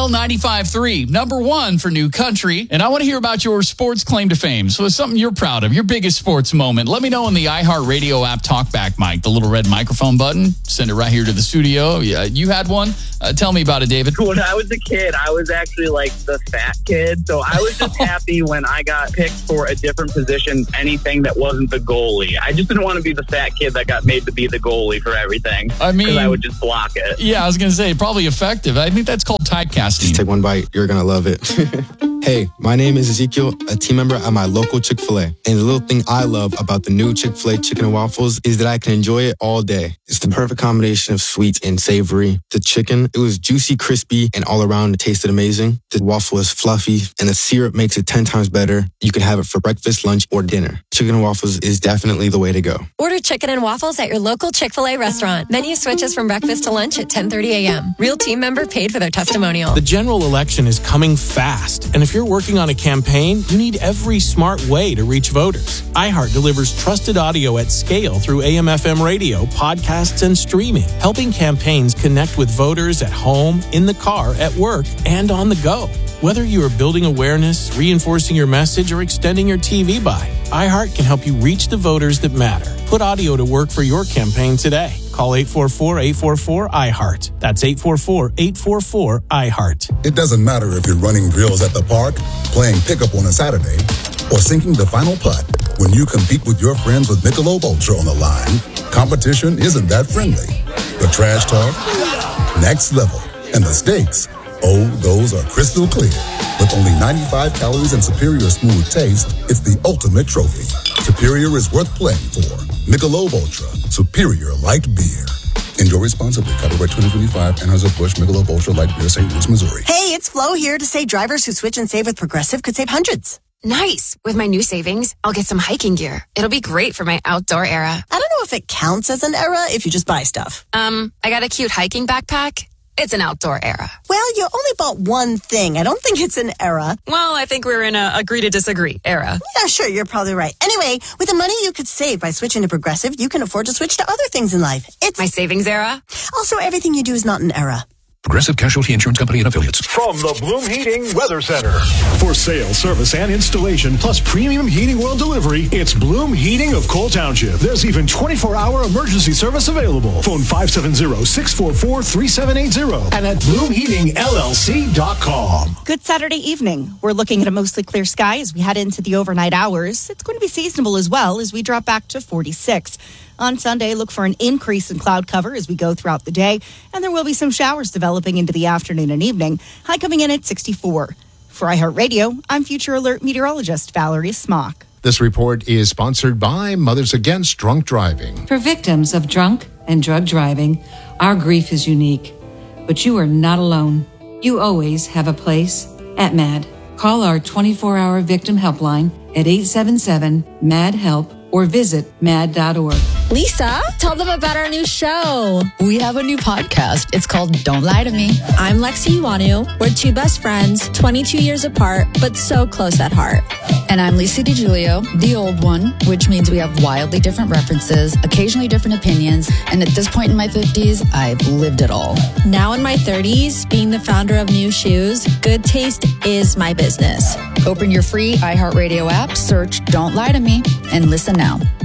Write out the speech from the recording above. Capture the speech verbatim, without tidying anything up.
L ninety-five point three, number one for new country. And I want to hear about your sports claim to fame. So it's something you're proud of, your biggest sports moment. Let me know in the iHeartRadio app talkback mic, the little red microphone button. Send it right here to the studio. Yeah, you had one. Uh, tell me about it, David. When I was a kid, I was actually like the fat kid. So I was just happy when I got picked for a different position, anything that wasn't the goalie. I just didn't want to be the fat kid that got made to be the goalie for everything. I mean, because I would just block it. Yeah, I was going to say, probably effective. I think that's called typecasting. Just take one bite. You're going to love it. Hey, my name is Ezekiel, a team member at my local Chick-fil-A. And the little thing I love about the new Chick-fil-A chicken and waffles is that I can enjoy it all day. It's the perfect combination of sweet and savory. The chicken, it was juicy, crispy, and all around it tasted amazing. The waffle is fluffy, and the syrup makes it ten times better. You can have it for breakfast, lunch, or dinner. Chicken and waffles is definitely the way to go. Order chicken and waffles at your local Chick-fil-A restaurant. Menu switches from breakfast to lunch at ten thirty a.m. Real team member paid for their testimonial. The general election is coming fast, and if you're working on a campaign, you need every smart way to reach voters. iHeart delivers trusted audio at scale through A M F M radio, podcasts, and streaming, helping campaigns connect with voters at home, in the car, at work, and on the go. Whether you are building awareness, reinforcing your message, or extending your T V buy, iHeart can help you reach the voters that matter. Put audio to work for your campaign today. Call eight four four, eight four four, I heart. That's eight four four, eight four four, I heart. It doesn't matter if you're running drills at the park, playing pickup on a Saturday, or sinking the final putt. When you compete with your friends with Michelob Ultra on the line, competition isn't that friendly. The trash talk, next level, and the stakes, oh, those are crystal clear. With only ninety-five calories and superior smooth taste, it's the ultimate trophy. Superior is worth playing for. Michelob Ultra, superior light beer. Enjoy responsibly. Copyright twenty twenty-five, Anheuser-Busch Michelob Ultra Light Beer, Saint Louis, Missouri. Hey, it's Flo here to say drivers who switch and save with Progressive could save hundreds. Nice. With my new savings, I'll get some hiking gear. It'll be great for my outdoor era. I don't know if it counts as an era if you just buy stuff. Um, I got a cute hiking backpack. It's an outdoor era. Well, you only bought one thing. I don't think it's an era. Well, I think we're in a agree to disagree era. Yeah, sure, you're probably right. Anyway, with the money you could save by switching to Progressive, you can afford to switch to other things in life. It's my savings era. Also, everything you do is not an era. Progressive Casualty Insurance Company and Affiliates. From the Bloom Heating Weather Center. For sale, service, and installation, plus premium heating oil delivery, it's Bloom Heating of Cole Township. There's even twenty-four hour emergency service available. Phone five seven zero, six four four, three seven eight zero and at bloom heating L L C dot com. Good Saturday evening. We're looking at a mostly clear sky as we head into the overnight hours. It's going to be seasonable as well as we drop back to forty-six. On Sunday, look for an increase in cloud cover as we go throughout the day, and there will be some showers developing into the afternoon and evening. High coming in at sixty-four. For iHeartRadio, I'm Future Alert meteorologist Valerie Smock. This report is sponsored by Mothers Against Drunk Driving. For victims of drunk and drug driving, our grief is unique, but you are not alone. You always have a place at MAD. Call our twenty-four hour victim helpline at eight seven seven, M A D, HELP or visit mad dot org. Lisa, tell them about our new show. We have a new podcast. It's called Don't Lie to Me. I'm Lexi Iwanu. We're two best friends, twenty-two years apart, but so close at heart. And I'm Lisa DiGiulio, the old one, which means we have wildly different references, occasionally different opinions, and at this point in my fifties, I've lived it all. Now in my thirties, being the founder of New Shoes, good taste is my business. Open your free iHeartRadio app, search Don't Lie to Me, and listen now.